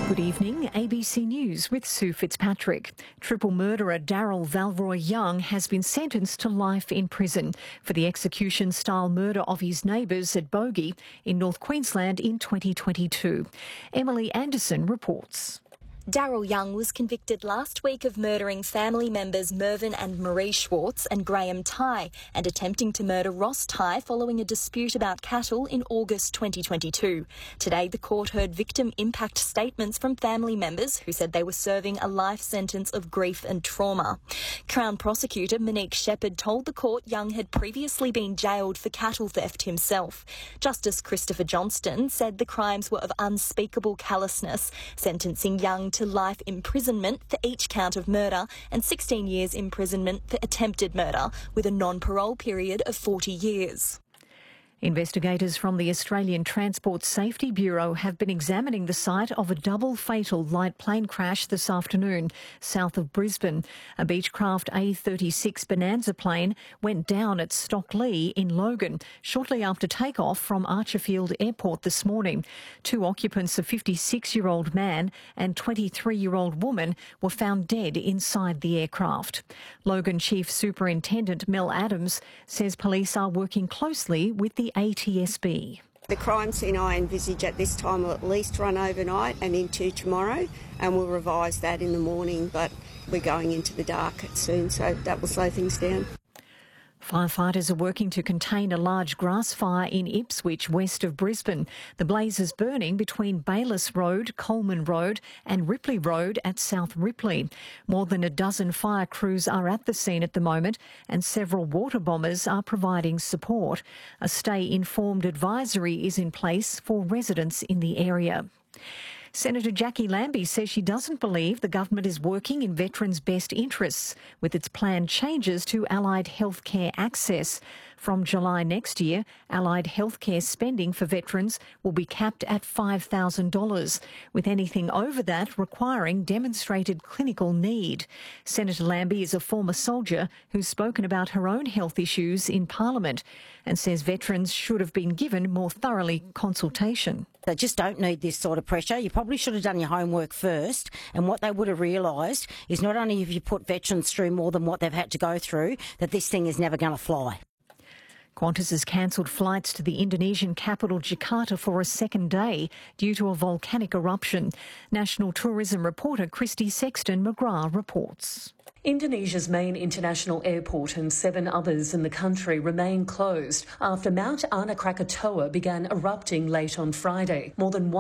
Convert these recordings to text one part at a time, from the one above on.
Good evening, ABC News with Sue Fitzpatrick. Triple murderer Daryl Valroy Young has been sentenced to life in prison for the execution-style murder of his neighbours at Bogey in North Queensland in 2022. Emily Anderson reports. Daryl Young was convicted last week of murdering family members Mervyn and Marie Schwartz and Graham Tighe and attempting to murder Ross Tighe following a dispute about cattle in August 2022. Today, the court heard victim impact statements from family members who said they were serving a life sentence of grief and trauma. Crown prosecutor Monique Shepherd told the court Young had previously been jailed for cattle theft himself. Justice Christopher Johnston said the crimes were of unspeakable callousness, sentencing Young to life imprisonment for each count of murder and 16 years imprisonment for attempted murder, with a non-parole period of 40 years. Investigators from the Australian Transport Safety Bureau have been examining the site of a double fatal light plane crash this afternoon south of Brisbane. A Beechcraft A36 Bonanza plane went down at Stockley in Logan shortly after takeoff from Archerfield Airport this morning. Two occupants, a 56-year-old man and 23-year-old woman, were found dead inside the aircraft. Logan Chief Superintendent Mel Adams says police are working closely with the ATSB. The crime scene I envisage at this time will at least run overnight and into tomorrow, and we'll revise that in the morning, but we're going into the dark soon, so that will slow things down. Firefighters are working to contain a large grass fire in Ipswich, west of Brisbane. The blaze is burning between Bayliss Road, Coleman Road and Ripley Road at South Ripley. More than a dozen fire crews are at the scene at the moment and several water bombers are providing support. A stay informed advisory is in place for residents in the area. Senator Jackie Lambie says she doesn't believe the government is working in veterans' best interests with its planned changes to allied healthcare access. From July next year, allied healthcare spending for veterans will be capped at $5,000, with anything over that requiring demonstrated clinical need. Senator Lambie is a former soldier who's spoken about her own health issues in Parliament and says veterans should have been given more thoroughly consultation. They just don't need this sort of pressure. You probably should have done your homework first, and what they would have realised is not only have you put veterans through more than what they've had to go through, that this thing is never going to fly. Qantas has cancelled flights to the Indonesian capital Jakarta for a second day due to a volcanic eruption. National tourism reporter Christy Sexton McGrath reports. Indonesia's main international airport and 7 others in the country remain closed after Mount Anak Krakatoa began erupting late on Friday. More than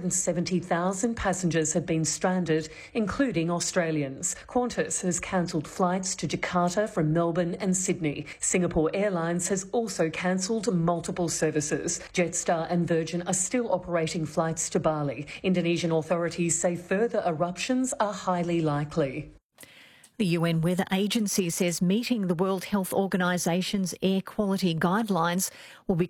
170,000 passengers have been stranded, including Australians. Qantas has cancelled flights to Jakarta from Melbourne and Sydney. Singapore Airlines has also cancelled multiple services. Jetstar and Virgin are still operating flights to Bali. Indonesian authorities say further eruptions are highly likely. The UN Weather Agency says meeting the World Health Organisation's air quality guidelines will be